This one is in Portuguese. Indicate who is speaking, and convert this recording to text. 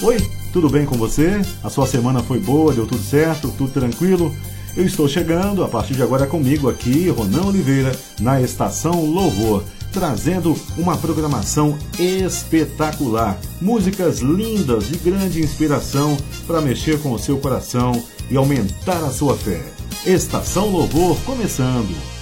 Speaker 1: Oi, tudo bem com você? A sua semana foi boa, deu tudo certo, tudo tranquilo? Eu estou chegando, a partir de agora comigo aqui, Ronan Oliveira, na Estação Louvor, trazendo uma programação espetacular. Músicas lindas, de grande inspiração, para mexer com o seu coração e aumentar a sua fé. Estação Louvor começando.